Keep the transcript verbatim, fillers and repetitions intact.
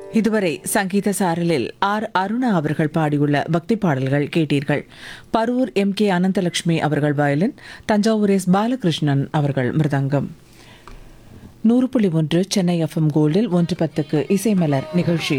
இதுவரை சங்கீத சாரலில் ஆர் அருணா அவர்கள் பாடியுள்ள பக்தி பாடல்கள் கேட்டீர்கள். பரூர் எம் கே அனந்தலட்சுமி அவர்கள் வயலின், தஞ்சாவூர் எஸ் பாலகிருஷ்ணன் அவர்கள் மிருதங்கம். நூறு புள்ளி ஒன்று சென்னை எஃப்எம் கோல்டில் ஒன்று பத்துக்கு இசைமலர் நிகழ்ச்சி